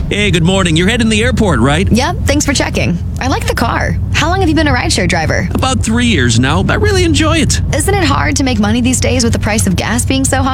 Hey, good morning. You're heading to the airport, right? Yep, thanks for checking. I like the car. How long have you been a rideshare driver? About 3 years now. I really enjoy it. Isn't it hard to make money these days with the price of gas being so high?